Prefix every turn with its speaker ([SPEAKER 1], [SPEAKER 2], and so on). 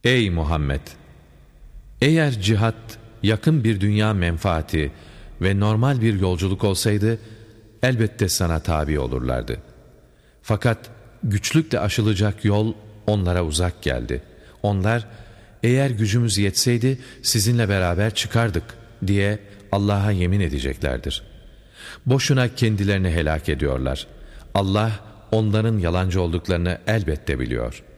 [SPEAKER 1] Ey Muhammed! Eğer cihat yakın bir dünya menfaati ve normal bir yolculuk olsaydı, elbette sana tabi olurlardı. Fakat güçlükle aşılacak yol onlara uzak geldi. Onlar, eğer gücümüz yetseydi sizinle beraber çıkardık diye Allah'a yemin edeceklerdir. Boşuna kendilerini helak ediyorlar. Allah onların yalancı olduklarını elbette biliyor.